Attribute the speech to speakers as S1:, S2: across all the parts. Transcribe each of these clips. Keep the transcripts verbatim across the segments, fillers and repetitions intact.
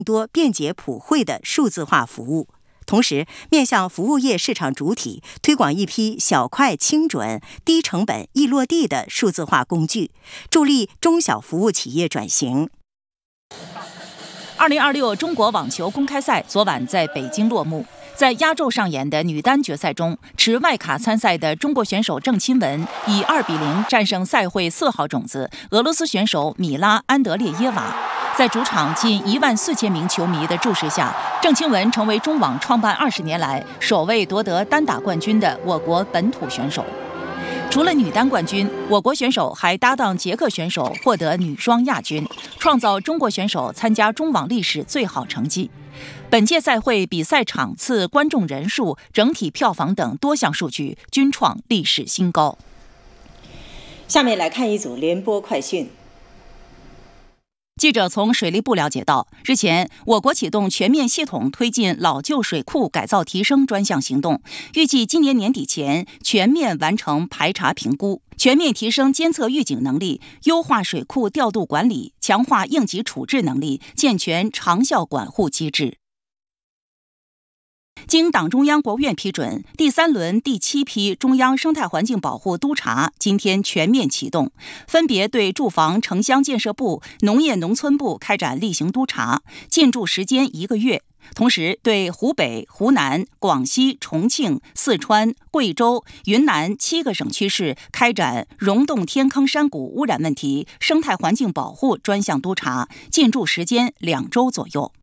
S1: 多便捷普惠的数字化服务，同时面向服务业市场主体推广一批小快精准、低成本易落地的数字化工具，助力中小服务企业转型。
S2: 二零二六中国网球公开赛昨晚在北京落幕。在压轴上演的女单决赛中，持外卡参赛的中国选手郑钦文以二比零战胜赛会四号种子俄罗斯选手米拉安德烈耶娃。在主场近一万四千名球迷的注视下，郑钦文成为中网创办二十年来首位夺得单打冠军的我国本土选手。除了女单冠军，我国选手还搭档捷克选手获得女双亚军，创造中国选手参加中网历史最好成绩。本届赛会比赛场次、观众人数、整体票房等多项数据均创历史新高。
S1: 下面来看一组联播快讯。
S2: 记者从水利部了解到，日前我国启动全面系统推进老旧水库改造提升专项行动，预计今年年底前全面完成排查评估，全面提升监测预警能力，优化水库调度管理，强化应急处置能力，健全长效管护机制。经党中央、国务院批准，第三轮第七批中央生态环境保护督查今天全面启动，分别对住房城乡建设部、农业农村部开展例行督查，进驻时间一个月。同时，对湖北、湖南、广西、重庆、四川、贵州、云南七个省区市开展溶洞天坑山谷污染问题生态环境保护专项督查，进驻时间两周左右。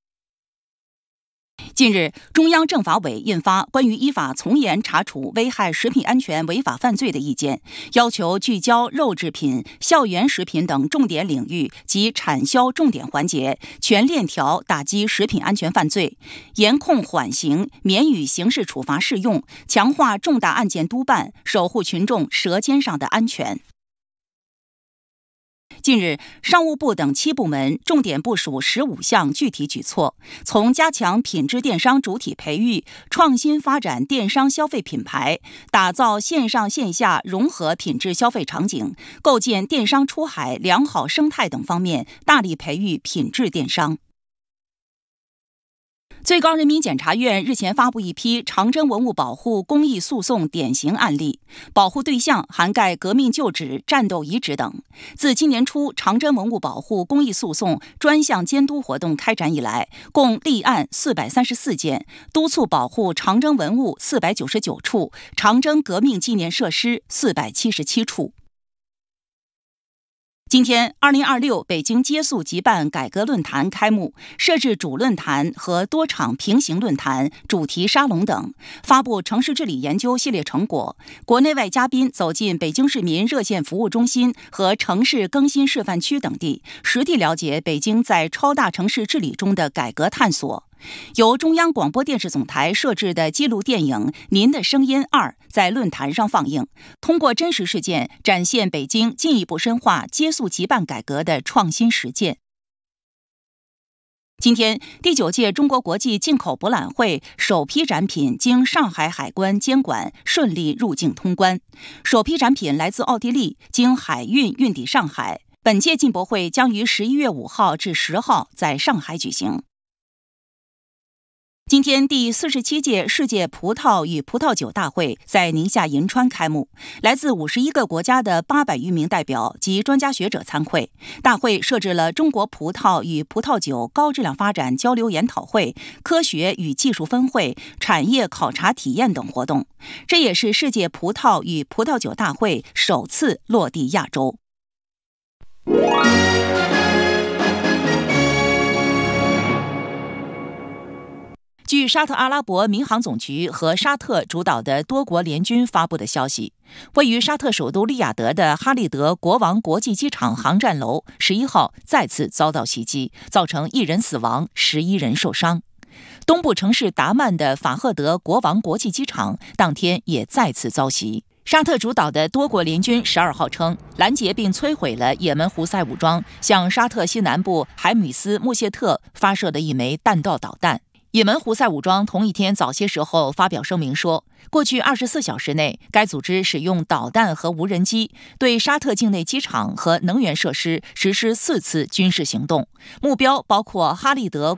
S2: 近日，中央政法委印发关于依法从严查处危害食品安全违法犯罪的意见，要求聚焦肉制品、校园食品等重点领域及产销重点环节，全链条打击食品安全犯罪，严控缓刑，免予刑事处罚适用，强化重大案件督办，守护群众舌尖上的安全。近日，商务部等七部门重点部署十五项具体举措，从加强品质电商主体培育、创新发展电商消费品牌、打造线上线下融合品质消费场景、构建电商出海良好生态等方面，大力培育品质电商。最高人民检察院日前发布一批长征文物保护公益诉讼典型案例，保护对象涵盖革命旧址、战斗遗址等。自今年初长征文物保护公益诉讼专项监督活动开展以来，共立案四百三十四件，督促保护长征文物四百九十九处，长征革命纪念设施四百七十七处。今天，二零二六北京接宿即办改革论坛开幕，设置主论坛和多场平行论坛、主题沙龙等，发布城市治理研究系列成果。国内外嘉宾走进北京市民热线服务中心和城市更新示范区等地，实地了解北京在超大城市治理中的改革探索。由中央广播电视总台摄制的纪录电影《您的声音二》在论坛上放映，通过真实事件展现北京进一步深化接宿即办改革的创新实践。今天，第九届中国国际进口博览会首批展品经上海海关监管顺利入境通关，首批展品来自奥地利，经海运运抵上海。本届进博会将于十一月五号至十号在上海举行。今天，第四十七届世界葡萄与葡萄酒大会在宁夏银川开幕，来自五十一个国家的八百余名代表及专家学者参会。大会设置了中国葡萄与葡萄酒高质量发展交流研讨会、科学与技术分会、产业考察体验等活动。这也是世界葡萄与葡萄酒大会首次落地亚洲。据沙特阿拉伯民航总局和沙特主导的多国联军发布的消息，位于沙特首都利雅得的哈利德国王国际机场航站楼十一号再次遭到袭击，造成一人死亡，十一人受伤。东部城市达曼的法赫德国王国际机场当天也再次遭袭。沙特主导的多国联军十二号称，拦截并摧毁了也门胡塞武装向沙特西南部海姆斯穆谢特发射的一枚弹道导弹。 也门胡塞武装同一天早些时候发表声明说，过去二十四小时内，该组织使用导弹和无人机对沙特境内机场和能源设施实施四次军事行动，目标包括哈利德